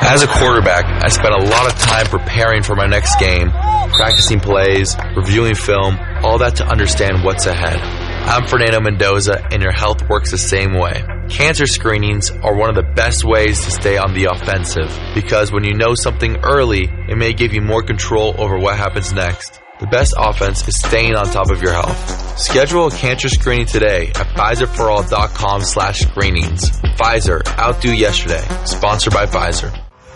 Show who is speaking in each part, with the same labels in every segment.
Speaker 1: As a quarterback, I spent a lot of time preparing for my next game, practicing plays, reviewing film, all that to understand what's ahead. I'm Fernando Mendoza, and your health works the same way. Cancer screenings are one of the best ways to stay on the offensive, because when you know something early, it may give you more control over what happens next. The best offense is staying on top of your health. Schedule a cancer screening today at PfizerForAll.com/screenings. Pfizer, outdo yesterday. Sponsored by Pfizer.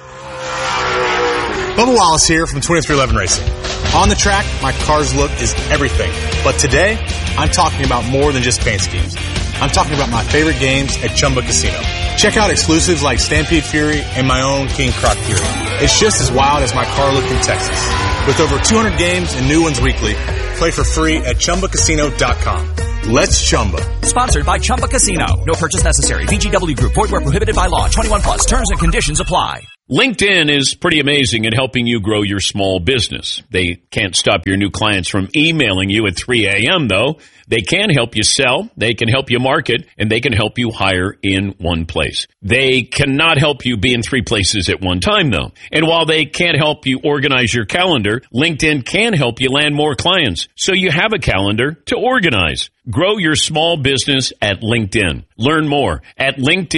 Speaker 2: Bubba Wallace here from 2311 Racing. On the track, my car's look is everything. But today, I'm talking about more than just paint schemes. I'm talking about my favorite games at Chumba Casino. Check out exclusives like Stampede Fury and my own King Croc Fury. It's just as wild as my car look in Texas. With over 200 games and new ones weekly, play for free at ChumbaCasino.com. Let's Chumba.
Speaker 3: Sponsored by Chumba Casino. No purchase necessary. VGW Group. Void where prohibited by law. 21 plus. Terms and conditions apply.
Speaker 4: LinkedIn is pretty amazing at helping you grow your small business. They can't stop your new clients from emailing you at 3 a.m., though. They can help you sell, they can help you market, and they can help you hire in one place. They cannot help you be in 3 places at one time, though. And while they can't help you organize your calendar, LinkedIn can help you land more clients, so you have a calendar to organize. Grow your small business at LinkedIn. Learn more at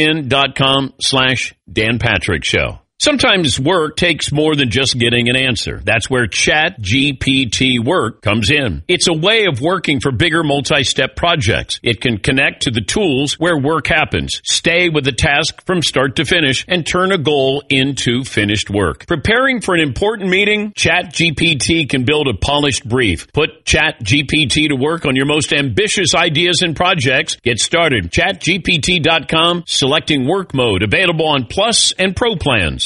Speaker 4: linkedin.com/Dan Patrick Show. Sometimes work takes more than just getting an answer. That's where ChatGPT Work comes in. It's a way of working for bigger multi-step projects. It can connect to the tools where work happens, stay with the task from start to finish, and turn a goal into finished work. Preparing for an important meeting? ChatGPT can build a polished brief. Put ChatGPT to work on your most ambitious ideas and projects. Get started. ChatGPT.com, selecting work mode, available on Plus and Pro plans.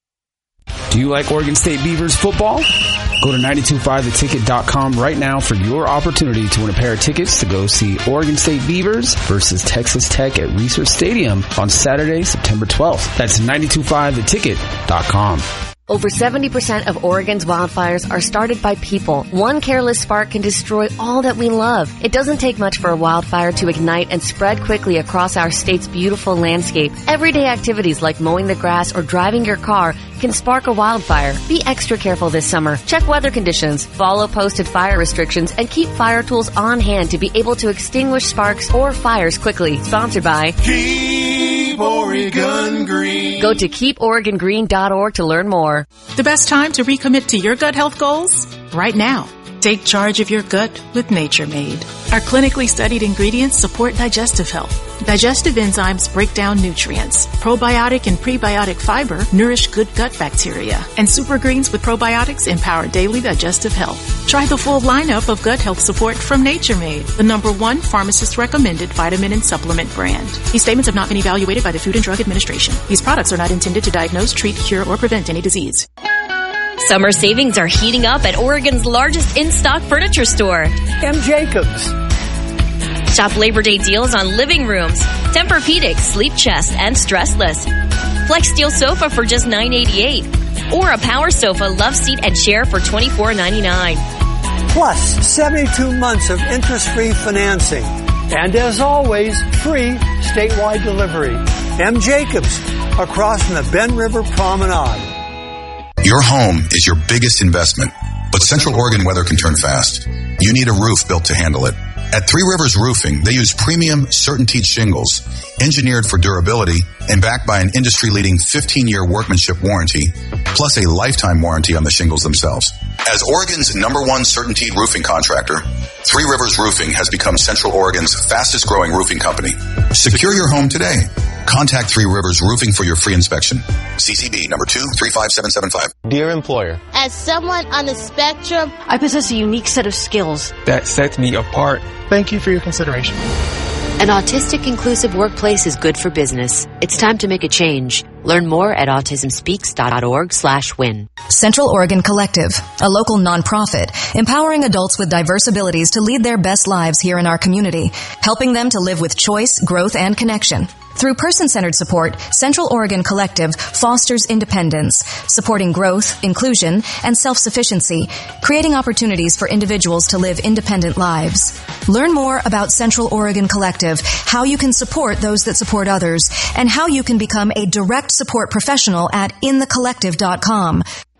Speaker 5: Do you like Oregon State Beavers football? Go to 925theticket.com right now for your opportunity to win a pair of tickets to go see Oregon State Beavers versus Texas Tech at Research Stadium on Saturday, September 12th. That's 925theticket.com.
Speaker 6: Over 70% of Oregon's wildfires are started by people. One careless spark can destroy all that we love. It doesn't take much for a wildfire to ignite and spread quickly across our state's beautiful landscape. Everyday activities like mowing the grass or driving your car can spark a wildfire. Be extra careful this summer. Check weather conditions, follow posted fire restrictions, and keep fire tools on hand to be able to extinguish sparks or fires quickly. Sponsored by
Speaker 7: Keep Oregon Green.
Speaker 6: Go to keeporegongreen.org to learn more.
Speaker 8: The best time to recommit to your gut health goals? Right now. Take charge of your gut with Nature Made. Our clinically studied ingredients support digestive health. Digestive enzymes break down nutrients. Probiotic and prebiotic fiber nourish good gut bacteria. And super greens with probiotics empower daily digestive health. Try the full lineup of gut health support from Nature Made, the #1 pharmacist-recommended vitamin and supplement brand. These statements have not been evaluated by the Food and Drug Administration. These products are not intended to diagnose, treat, cure, or prevent any disease.
Speaker 9: Summer savings are heating up at Oregon's largest in-stock furniture store,
Speaker 10: M. Jacobs.
Speaker 9: Shop Labor Day deals on living rooms, Tempur-Pedic, Sleep Chest, and Stressless. Flex Steel Sofa for just $9.88. Or a Power Sofa Love Seat and Chair for $24.99.
Speaker 10: Plus 72 months of interest-free financing. And as always, free statewide delivery. M. Jacobs, across from the Bend River Promenade.
Speaker 11: Your home is your biggest investment, but Central Oregon weather can turn fast. You need a roof built to handle it. At Three Rivers Roofing, they use premium CertainTeed shingles, engineered for durability and backed by an industry-leading 15-year workmanship warranty, plus a lifetime warranty on the shingles themselves. As Oregon's #1 CertainTeed roofing contractor, Three Rivers Roofing has become Central Oregon's fastest-growing roofing company. Secure your home today. Contact Three Rivers Roofing for your free inspection. CCB number 235775.
Speaker 12: Dear employer,
Speaker 13: as someone on the spectrum,
Speaker 14: I possess a unique set of skills
Speaker 12: that set me apart. Thank you for your consideration.
Speaker 15: An autistic inclusive workplace is good for business. It's time to make a change. Learn more at autismspeaks.org/win.
Speaker 16: Central Oregon Collective, a local nonprofit, empowering adults with diverse abilities to lead their best lives here in our community, helping them to live with choice, growth, and connection. Through person-centered support, Central Oregon Collective fosters independence, supporting growth, inclusion, and self-sufficiency, creating opportunities for individuals to live independent lives. Learn more about Central Oregon Collective, how you can support those that support others, and how you can become a direct support professional at inthecollective.com.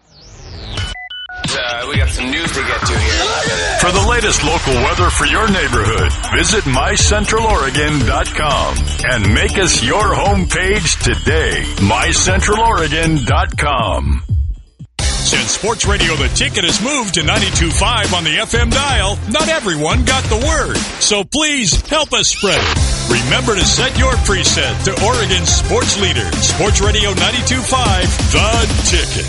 Speaker 17: We got some news to get to here.
Speaker 18: For the latest local weather for your neighborhood, visit mycentraloregon.com and make us your homepage today. mycentraloregon.com.
Speaker 19: Since Sports Radio The Ticket has moved to 92.5 on the FM dial, not everyone got the word. So please help us spread it. Remember to set your preset to Oregon's sports leader, Sports Radio 92.5, The Ticket.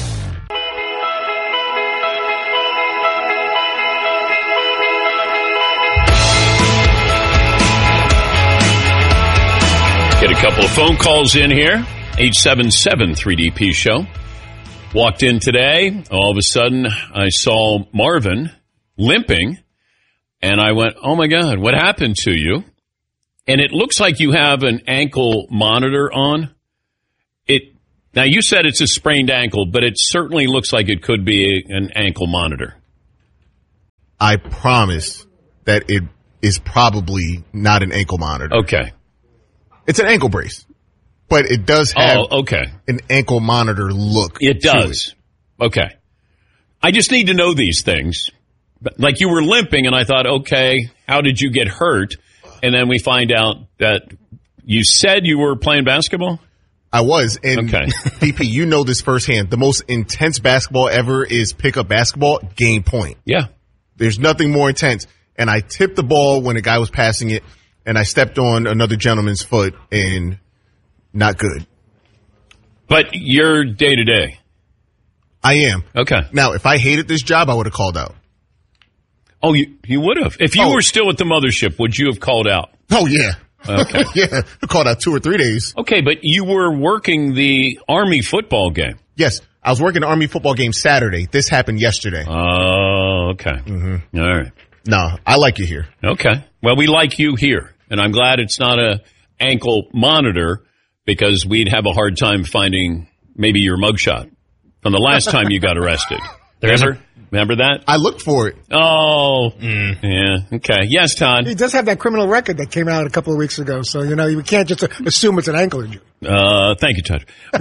Speaker 4: Get a couple of phone calls in here. 877-3DP show. Walked in today. All of a sudden, I saw Marvin limping. And I went, oh, my God, what happened to you? And it looks like you have an ankle monitor on. Now, you said it's a sprained ankle, but it certainly looks like it could be an ankle monitor.
Speaker 20: I promise that it is probably not an ankle monitor.
Speaker 4: Okay.
Speaker 20: It's an ankle brace, but it does have an ankle monitor look.
Speaker 4: It does. Okay. I just need to know these things. Like you were limping, and I thought, okay, how did you get hurt? And then we find out that you said you were playing basketball?
Speaker 20: I was. And DP, you know this firsthand. The most intense basketball ever is pickup basketball, game point.
Speaker 4: Yeah.
Speaker 20: There's nothing more intense. And I tipped the ball when a guy was passing it. And I stepped on another gentleman's foot, and not good.
Speaker 4: But you're day-to-day.
Speaker 20: I am.
Speaker 4: Okay.
Speaker 20: Now, if I hated this job, I would have called out.
Speaker 4: Oh, you would have. If you were still at the mothership, would you have called out?
Speaker 20: Oh, yeah.
Speaker 4: Okay.
Speaker 20: Yeah, I called out 2 or 3 days.
Speaker 4: Okay, but you were working the Army football game.
Speaker 20: Yes, I was working the Army football game Saturday. This happened yesterday.
Speaker 4: Oh, okay. Mm-hmm. All right.
Speaker 20: No, I like you here.
Speaker 4: Okay. Well, we like you here. And I'm glad it's not a ankle monitor because we'd have a hard time finding maybe your mugshot from the last time you got arrested. Remember that?
Speaker 20: I looked for it.
Speaker 4: Oh, yeah. Okay. Yes, Todd.
Speaker 21: He does have that criminal record that came out a couple of weeks ago. So, you can't just assume it's an ankle injury.
Speaker 4: Thank you, Todd.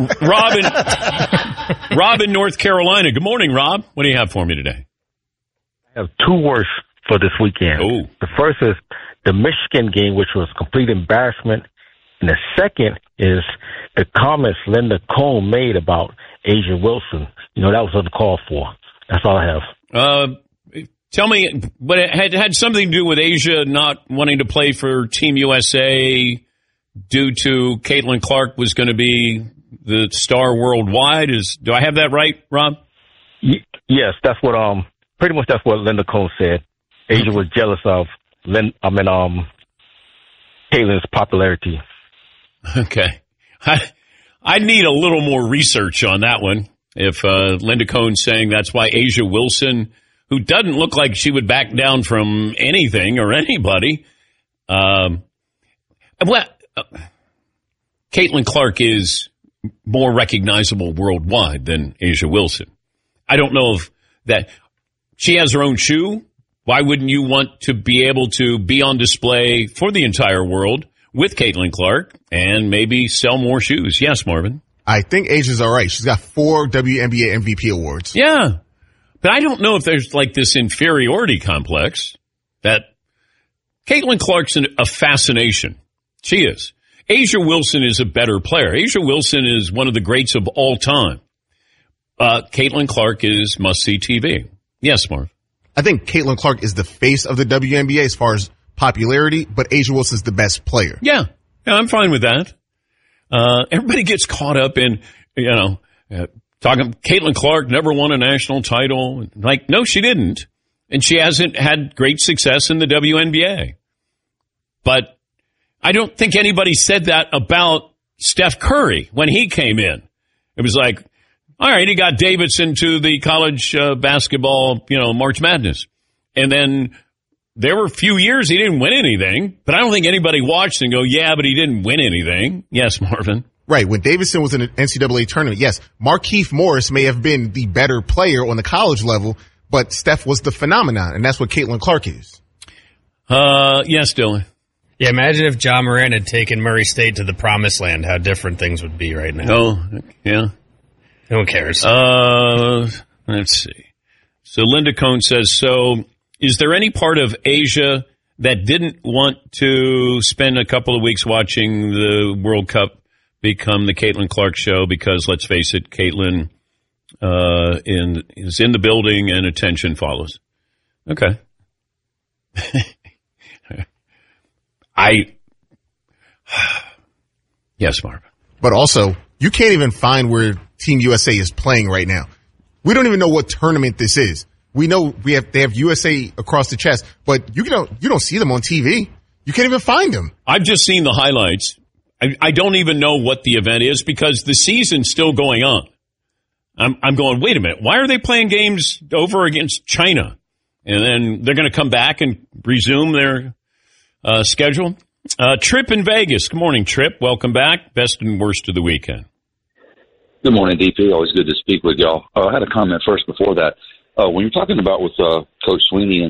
Speaker 4: Rob in North Carolina. Good morning, Rob. What do you have for me today?
Speaker 22: I have 2 words for this weekend.
Speaker 4: Ooh.
Speaker 22: The first is the Michigan game, which was complete embarrassment. And the second is the comments Linda Cohn made about Asia Wilson. That was uncalled for. That's all I have.
Speaker 4: Tell me, but it had something to do with Asia not wanting to play for Team USA due to Caitlin Clark was going to be the star worldwide. Do I have that right, Rob?
Speaker 22: Yes, that's what pretty much that's what Linda Cohn said. Asia was jealous of Caitlin's popularity.
Speaker 4: Okay. I need a little more research on that one. If Linda Cohn's saying that's why Asia Wilson, who doesn't look like she would back down from anything or anybody, Caitlin Clark is more recognizable worldwide than Asia Wilson. I don't know if that she has her own shoe. Why wouldn't you want to be able to be on display for the entire world with Caitlin Clark and maybe sell more shoes? Yes, Marvin.
Speaker 20: I think Asia's all right. She's got 4 WNBA MVP awards.
Speaker 4: Yeah. But I don't know if there's like this inferiority complex that Caitlin Clark's a fascination. She is. Asia Wilson is a better player. Asia Wilson is one of the greats of all time. Caitlin Clark is must-see TV. Yes, Marv.
Speaker 20: I think Caitlin Clark is the face of the WNBA as far as popularity, but Asia Wilson's the best player.
Speaker 4: Yeah, I'm fine with that. Everybody gets caught up in, talking, Caitlin Clark never won a national title. Like, no, she didn't. And she hasn't had great success in the WNBA. But I don't think anybody said that about Steph Curry when he came in. It was like, all right, he got Davidson to the college basketball, March Madness. And then there were a few years he didn't win anything, but I don't think anybody watched and go, yeah, but he didn't win anything. Yes, Marvin.
Speaker 20: Right. When Davidson was in an NCAA tournament, yes, Markieff Morris may have been the better player on the college level, but Steph was the phenomenon, and that's what Caitlin Clark is.
Speaker 4: Yes, Dylan.
Speaker 1: Yeah, imagine if John Moran had taken Murray State to the promised land, how different things would be right now.
Speaker 4: Oh, yeah.
Speaker 1: No one cares.
Speaker 4: Let's see. So Linda Cohn says, so is there any part of Asia that didn't want to spend a couple of weeks watching the World Cup become the Caitlin Clark show? Because let's face it, Caitlin is in the building and attention follows. Okay. Yes, Marv.
Speaker 20: But also, you can't even find where Team USA is playing right now. We don't even know what tournament this is. We know they have USA across the chest, but you don't see them on TV. You can't even find them.
Speaker 4: I've just seen the highlights. I don't even know what the event is because the season's still going on. I'm going, wait a minute, why are they playing games over against China? And then they're going to come back and resume their schedule. Trip in Vegas. Good morning, Trip. Welcome back. Best and worst of the weekend.
Speaker 2: Good morning, DP. Always good to speak with y'all. I had a comment first before that. When you're talking about with Coach Sweeney